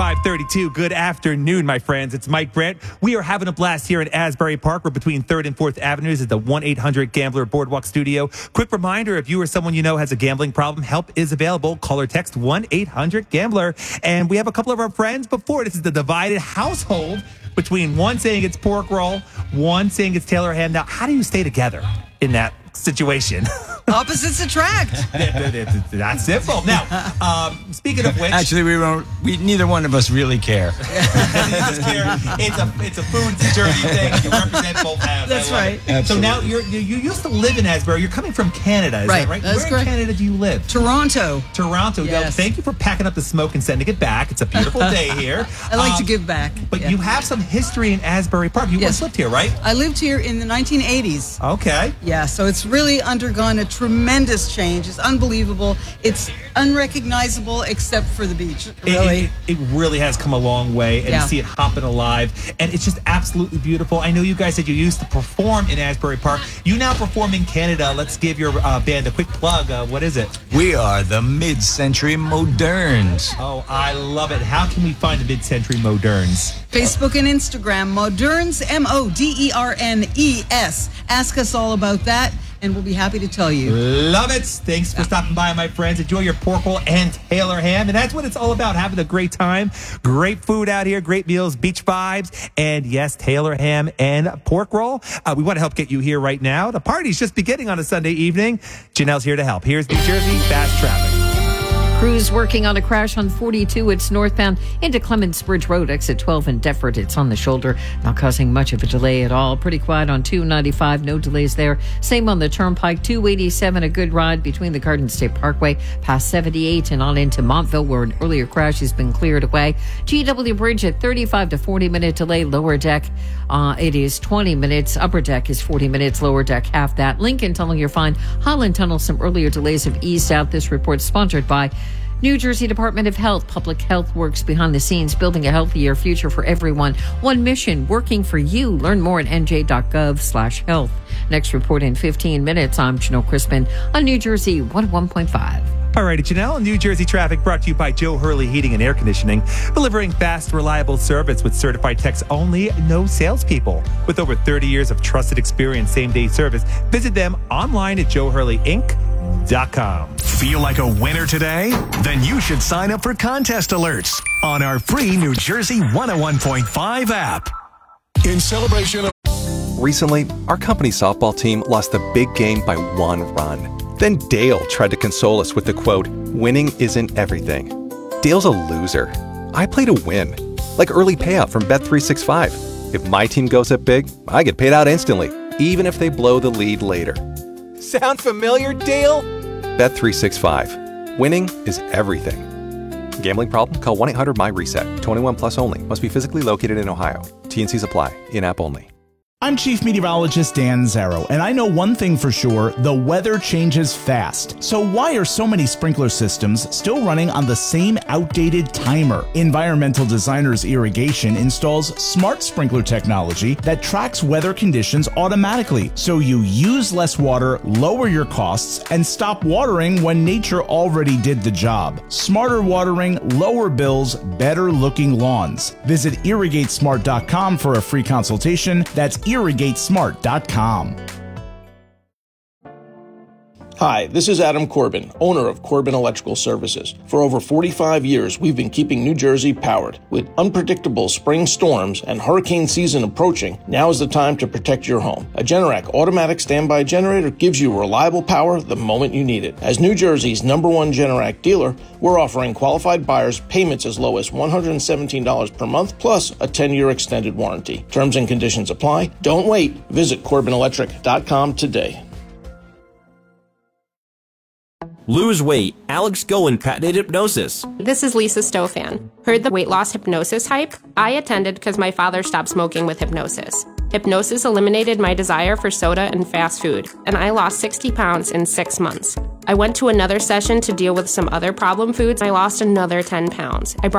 5:32. Good afternoon, my friends. It's Mike Brandt. We are having a blast here in Asbury Park. We're between 3rd and 4th Avenues at the 1-800-GAMBLER Boardwalk Studio. Quick reminder, if you or someone you know has a gambling problem, help is available. Call or text 1-800-GAMBLER. And we have a couple of our friends before. This is the divided household between one saying it's pork roll, one saying it's Taylor ham. Now, how do you stay together in that situation? Opposites attract. That's simple. Now, speaking of which, actually, we neither one of us really care. It's a food jersey thing. You represent both halves. That's right. So now you used to live in Asbury. You're coming from Canada, is that right? That's Where correct. in Canada do you live? Toronto. Yes. Now, thank you for packing up the smoke and sending it back. It's a beautiful day here. I like to give back. But you have some history in Asbury Park. You once lived here, right? I lived here in the 1980s. Okay. Yeah, so it's really undergone a tremendous change. It's unbelievable. It's unrecognizable except for the beach. Really. It really has come a long way, and you see it hopping alive, and it's just absolutely beautiful. I know you guys said you used to perform in Asbury Park. You now perform in Canada. Let's give your band a quick plug. What is it? We are the Mid-Century Moderns. Oh, I love it. How can we find the Mid-Century Moderns? Facebook and Instagram, Moderns, Modernes. Ask us all about that, and we'll be happy to tell you. Love it. Thanks for stopping by, my friends. Enjoy your pork roll and Taylor ham. And that's what it's all about, having a great time. Great food out here, great meals, beach vibes, and yes, Taylor ham and pork roll. We want to help get you here right now. The party's just beginning on a Sunday evening. Janelle's here to help. Here's New Jersey Fast Traffic. Crews working on a crash on 42. It's northbound into Clements Bridge Road, exit 12 in Deptford. It's on the shoulder, not causing much of a delay at all. Pretty quiet on 295, no delays there. Same on the Turnpike, 287, a good ride between the Garden State Parkway, past 78 and on into Montville, where an earlier crash has been cleared away. GW Bridge at 35 to 40-minute delay. Lower deck, it is 20 minutes. Upper deck is 40 minutes. Lower deck, half that. Lincoln Tunnel, you're fine. Highland Tunnel, some earlier delays have eased out. This report sponsored by New Jersey Department of Health. Public Health works behind the scenes, building a healthier future for everyone. One mission, working for you. Learn more at nj.gov/health. Next report in 15 minutes. I'm Janelle Crispin on New Jersey 101.5. All righty, Janelle. New Jersey Traffic brought to you by Joe Hurley Heating and Air Conditioning, delivering fast, reliable service with certified techs only, no salespeople. With over 30 years of trusted experience, same-day service, visit them online at joehurleyinc.com. Feel like a winner today? Then you should sign up for contest alerts on our free New Jersey 101.5 app. In celebration of... Recently, our company softball team lost the big game by 1 run. Then Dale tried to console us with the quote, "Winning isn't everything." Dale's a loser. I play to win. Like early payout from Bet365. If my team goes up big, I get paid out instantly, even if they blow the lead later. Sound familiar, Dale? Bet365. Winning is everything. Gambling problem? Call 1-800-MY-RESET. 21 plus only. Must be physically located in Ohio. T&Cs apply. In-app only. I'm Chief Meteorologist Dan Zarrow, and I know one thing for sure, the weather changes fast. So why are so many sprinkler systems still running on the same outdated timer? Environmental Designers Irrigation installs smart sprinkler technology that tracks weather conditions automatically, so you use less water, lower your costs, and stop watering when nature already did the job. Smarter watering, lower bills, better looking lawns. Visit irrigatesmart.com for a free consultation. That's irrigatesmart.com. Hi, this is Adam Corbin, owner of Corbin Electrical Services. For over 45 years, we've been keeping New Jersey powered. With unpredictable spring storms and hurricane season approaching, now is the time to protect your home. A Generac automatic standby generator gives you reliable power the moment you need it. As New Jersey's #1 Generac dealer, we're offering qualified buyers payments as low as $117 per month, plus a 10-year extended warranty. Terms and conditions apply. Don't wait. Visit CorbinElectric.com today. Lose weight. Alex Goen patented hypnosis. This is Lisa Stofan. Heard the weight loss hypnosis hype? I attended because my father stopped smoking with hypnosis. Hypnosis eliminated my desire for soda and fast food, and I lost 60 pounds in 6 months. I went to another session to deal with some other problem foods, and I lost another 10 pounds. I brought